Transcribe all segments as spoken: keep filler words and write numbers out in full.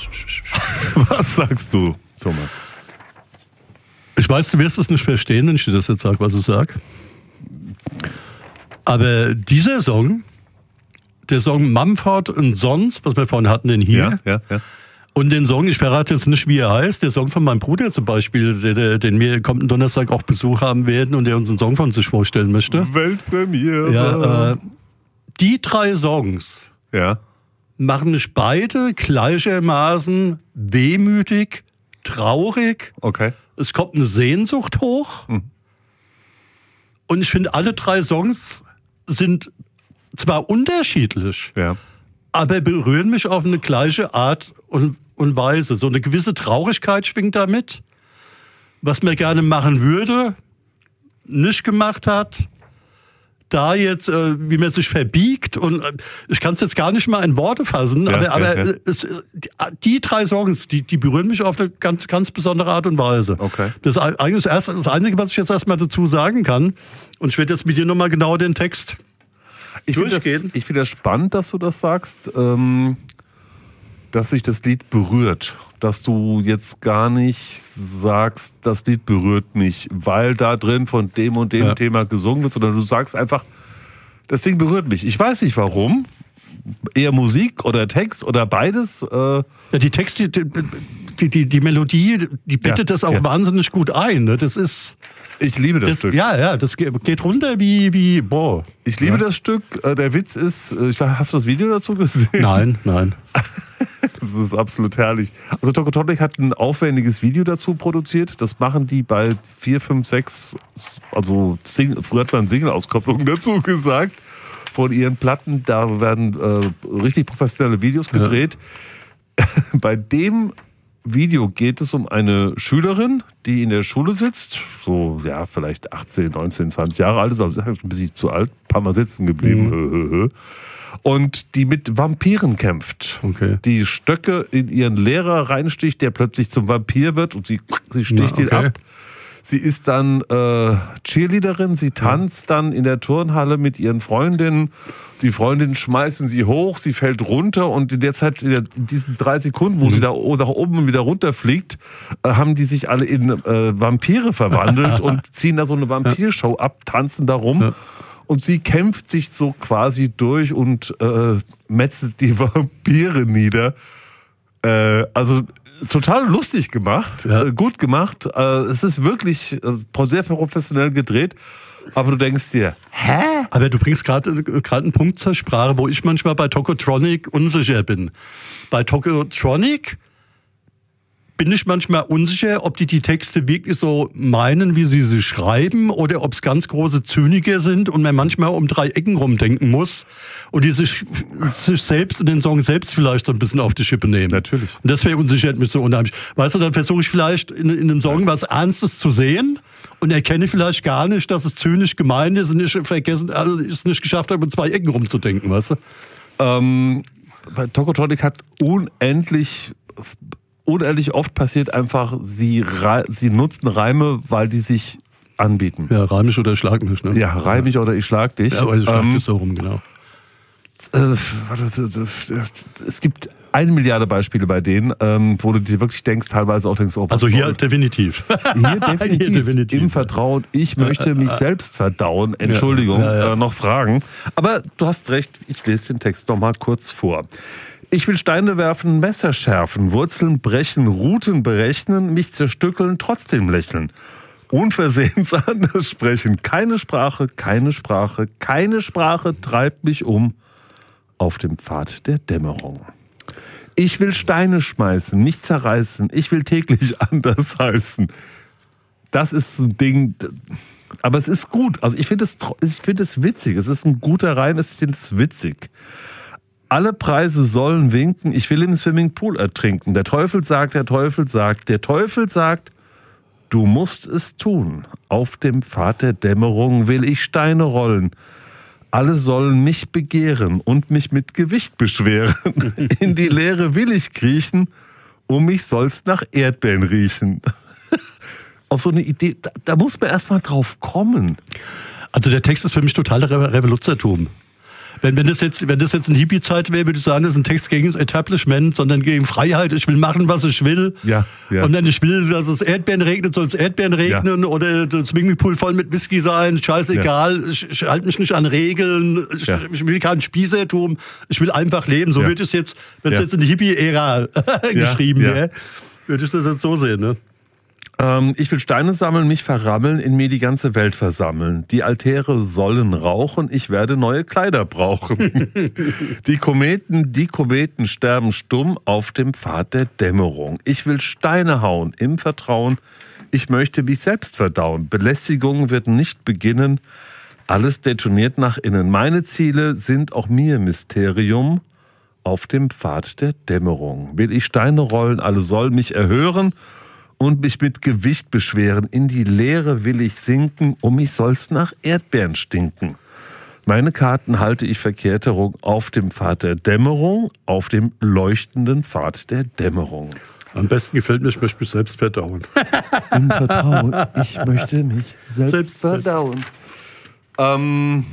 Was sagst du, Thomas? Ich weiß, du wirst es nicht verstehen, wenn ich dir das jetzt sage, was ich sage. Aber dieser Song, der Song Mumford und Sons, was wir vorhin hatten, den hier, Ja, ja, ja. und den Song, ich verrate jetzt nicht, wie er heißt, der Song von meinem Bruder zum Beispiel, der, der, den wir kommenden Donnerstag auch Besuch haben werden und der uns einen Song von sich vorstellen möchte. Weltpremiere. Ja, äh, die drei Songs Ja. machen mich beide gleichermaßen wehmütig, traurig. Okay. Es kommt eine Sehnsucht hoch. Mhm. Und ich finde, alle drei Songs sind zwar unterschiedlich, Ja. aber berühren mich auf eine gleiche Art und, und Weise. So eine gewisse Traurigkeit schwingt damit. Was man gerne machen würde, nicht gemacht hat. Da jetzt, äh, wie man sich verbiegt. Und äh, ich kann es jetzt gar nicht mal in Worte fassen, Ja, aber, ja, aber ja. Es, die, die drei Songs, die, die berühren mich auf eine ganz, ganz besondere Art und Weise. Okay. Das ist eigentlich das, erste, das Einzige, was ich jetzt erstmal dazu sagen kann. Und ich werde jetzt mit dir nochmal genau den Text Ich finde das, durchgehen. ich find das spannend, dass du das sagst, ähm, dass sich das Lied berührt. Dass du jetzt gar nicht sagst, das Lied berührt mich, weil da drin von dem und dem Ja. Thema gesungen wird, sondern du sagst einfach, das Ding berührt mich. Ich weiß nicht warum. Eher Musik oder Text oder beides. Äh, Ja, die Texte, die, die, die, die Melodie, die bettet Ja, das auch ja. wahnsinnig gut ein. Ne? Das ist, ich liebe das, das, Stück. ja, ja, das geht geht runter wie, wie boah. Ich liebe ja. das Stück. Äh, Der Witz ist, äh, ich weiß, hast du das Video dazu gesehen? Nein, nein. Das ist absolut herrlich. Also Tokotronic hat ein aufwendiges Video dazu produziert. Das machen die bei vier, fünf, sechs, also Sing- früher hat man Single-Auskopplungen dazu gesagt, von ihren Platten. Da werden äh, richtig professionelle Videos gedreht. Ja. Bei dem Video geht es um eine Schülerin, die in der Schule sitzt, so ja vielleicht achtzehn, neunzehn, zwanzig Jahre alt ist, also ein bisschen zu alt, ein paar Mal sitzen geblieben. Mhm. Und die mit Vampiren kämpft. Okay. Die Stöcke in ihren Lehrer reinsticht, der plötzlich zum Vampir wird und sie, sie sticht Na, ihn okay. ab. Sie ist dann äh, Cheerleaderin, sie tanzt ja. dann in der Turnhalle mit ihren Freundinnen. Die Freundinnen schmeißen sie hoch, sie fällt runter und in der Zeit, in diesen drei Sekunden, wo mhm. sie da nach oben und wieder runterfliegt, äh, haben die sich alle in äh, Vampire verwandelt und ziehen da so eine Vampirshow ab, tanzen da rum. Ja. Und sie kämpft sich so quasi durch und äh, metzelt die Vampire nieder. Äh, also total lustig gemacht, ja. äh, gut gemacht. Äh, es ist wirklich äh, sehr professionell gedreht. Aber du denkst dir, hä? Aber du bringst gerade gerade einen Punkt zur Sprache, wo ich manchmal bei Tokotronic unsicher bin. Bei Tokotronic bin ich manchmal unsicher, ob die die Texte wirklich so meinen, wie sie sie schreiben, oder ob es ganz große Zyniker sind und man manchmal um drei Ecken rumdenken muss und die sich, sich selbst und den Song selbst vielleicht so ein bisschen auf die Schippe nehmen. Natürlich. Und das verunsichert mich so unheimlich. Weißt du, dann versuche ich vielleicht in, in einem Song was Ernstes zu sehen und erkenne vielleicht gar nicht, dass es zynisch gemeint ist und ich vergessen, also ich es nicht geschafft habe, um zwei Ecken rumzudenken, weißt du? Ähm, bei Tokotronic hat unendlich... Unendlich oft passiert einfach, sie, sie nutzen Reime, weil die sich anbieten. Ja, reim mich oder schlag mich. Ne? Ja, reim mich oder ich schlag dich. Ja, aber ich schlag ähm, dich so rum, genau. Äh, es gibt eine Milliarde Beispiele bei denen, ähm, wo du dir wirklich denkst, teilweise auch denkst, oh, was also hier soll? definitiv. Hier definitiv, hier definitiv. Im Vertrauen, ich möchte mich selbst verdauen. Entschuldigung, ja, ja, ja. Äh, noch Fragen. Aber du hast recht, ich lese den Text noch mal kurz vor. Ich will Steine werfen, Messer schärfen, Wurzeln brechen, Ruten berechnen, mich zerstückeln, trotzdem lächeln. Unversehens anders sprechen. Keine Sprache, keine Sprache, keine Sprache treibt mich um auf dem Pfad der Dämmerung. Ich will Steine schmeißen, nicht zerreißen. Ich will täglich anders heißen. Das ist so ein Ding, aber es ist gut. Also ich finde es, ich finde es witzig. Es ist ein guter Reim, ich finde es witzig. Alle Preise sollen winken, ich will im Swimmingpool ertrinken. Der Teufel sagt, der Teufel sagt, der Teufel sagt, du musst es tun. Auf dem Pfad der Dämmerung will ich Steine rollen. Alle sollen mich begehren und mich mit Gewicht beschweren. In die Leere will ich kriechen, um mich soll's nach Erdbeeren riechen. Auf so eine Idee, da, da muss man erst mal drauf kommen. Also der Text ist für mich total Re- Revoluzertum. Wenn, wenn, das jetzt, wenn das jetzt eine Hippie-Zeit wäre, würde ich sagen, das ist ein Text gegen das Establishment, sondern gegen Freiheit. Ich will machen, was ich will. Ja, ja. Und wenn ich will, dass es Erdbeeren regnet, soll es Erdbeeren regnen. Ja. Oder das Swimmingpool voll mit Whisky sein. Scheißegal. Ja. Ich, ich halte mich nicht an Regeln. Ich, ja. ich will kein Spießertum. Ich will einfach leben. So ja. würde ich es jetzt, wenn es ja. jetzt in die Hippie-Ära geschrieben ja. wäre, würde ich das jetzt so sehen, ne? Ich will Steine sammeln, mich verrammeln, in mir die ganze Welt versammeln. Die Altäre sollen rauchen, ich werde neue Kleider brauchen. Die Kometen, die Kometen sterben stumm auf dem Pfad der Dämmerung. Ich will Steine hauen, im Vertrauen, ich möchte mich selbst verdauen. Belästigung wird nicht beginnen, alles detoniert nach innen. Meine Ziele sind auch mir Mysterium auf dem Pfad der Dämmerung. Will ich Steine rollen, alle sollen mich erhören und mich mit Gewicht beschweren. In die Leere will ich sinken, um mich soll's nach Erdbeeren stinken. Meine Karten halte ich verkehrt herum auf dem Pfad der Dämmerung, auf dem leuchtenden Pfad der Dämmerung. Am besten gefällt mir, ich möchte mich selbst verdauen. Im Vertrauen, ich möchte mich selbst, selbst verdauen. Ähm,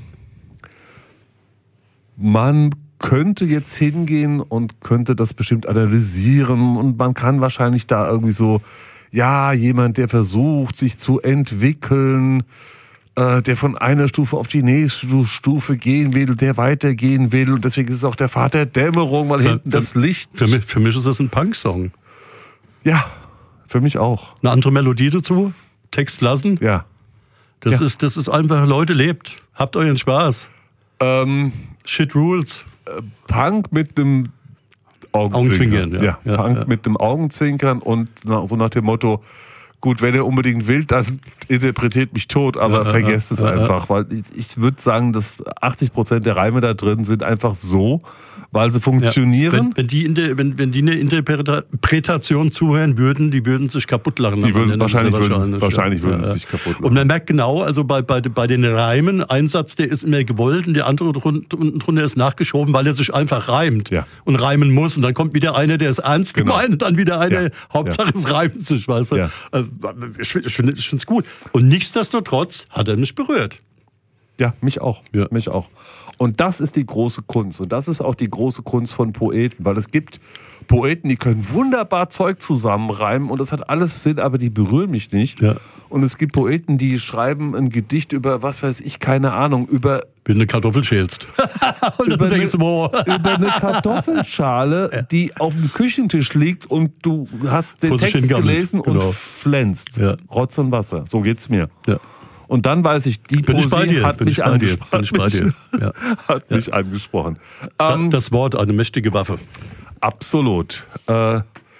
man könnte jetzt hingehen und könnte das bestimmt analysieren und man kann wahrscheinlich da irgendwie so, ja, jemand, der versucht, sich zu entwickeln, äh, der von einer Stufe auf die nächste Stufe gehen will, der weitergehen will und deswegen ist es auch der Pfad der Dämmerung, weil für, hinten für, das Licht... Für mich, für mich ist das ein Punk-Song. Ja, für mich auch. Eine andere Melodie dazu, Text lassen. Ja. Das, ja. Ist, das ist einfach, Leute, lebt, habt euren Spaß. Ähm, Shit rules. Punk mit dem Augenzwinkern. Augenzwinkern ja. Ja, ja, Punk ja. mit dem Augenzwinkern und na, so nach dem Motto, gut, wenn ihr unbedingt will, dann interpretiert mich tot, aber ja, vergesst ja, es ja, einfach. Weil ich, ich würde sagen, dass achtzig Prozent der Reime da drin sind einfach so, weil sie funktionieren. Ja, wenn, wenn, die Inter, wenn, wenn die eine Interpretation zuhören würden, die würden sich kaputt lachen. Die würden, wahrscheinlich, wahrscheinlich würden, wahrscheinlich ja. würden ja, sie sich kaputt lachen. Und man merkt genau, also bei, bei, bei den Reimen, ein Satz, der ist immer gewollt und der andere unten drunter ist nachgeschoben, weil er sich einfach reimt ja. und reimen muss. Und dann kommt wieder einer, der ist ernst genau. gemeint und dann wieder einer, ja. Hauptsache ja. es reimt sich, weißt du. Ja. Ich, ich finde es gut. Und nichtsdestotrotz hat er mich berührt. Ja, mich auch. Ja. Mich auch. Und das ist die große Kunst. Und das ist auch die große Kunst von Poeten. Weil es gibt Poeten, die können wunderbar Zeug zusammenreimen und das hat alles Sinn, aber die berühren mich nicht. Ja. Und es gibt Poeten, die schreiben ein Gedicht über, was weiß ich, keine Ahnung, über... Wenn du eine Kartoffel schälst. und über, eine, über eine Kartoffelschale, ja. die auf dem Küchentisch liegt und du hast den Vor Text gelesen genau. und flänzt. Ja. Rotz und Wasser. So geht's mir. Ja. Und dann weiß ich, die Bin Poesie ich hat Bin mich ich angesprochen. Bin ich bei dir. Ja. Hat ja. mich angesprochen. Da, Ähm, das Wort, eine mächtige Waffe. Absolut. Äh,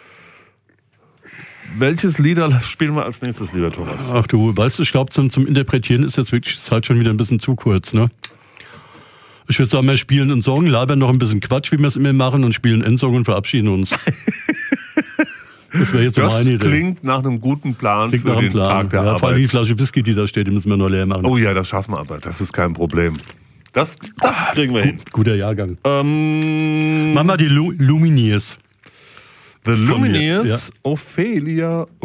welches Lieder spielen wir als nächstes, lieber Thomas? Ach du, weißt du, ich glaube, zum, zum Interpretieren ist jetzt wirklich Zeit schon wieder ein bisschen zu kurz, ne? Ich würde sagen, wir spielen einen Song, labern noch ein bisschen Quatsch, wie wir es immer machen, und spielen einen Endsong und verabschieden uns. Das wäre jetzt so das meine Idee. Klingt nach einem guten Plan klingt für nach einem den Plan. Tag der ja, Arbeit. Vor allem die Flasche Whisky, die da steht, die müssen wir noch leer machen. Oh ja, das schaffen wir aber. Das ist kein Problem. Das, das kriegen wir Gut, hin. Guter Jahrgang. Ähm, Mach mal die Lu Lumineers. The Lumineers, Ja. Ophelia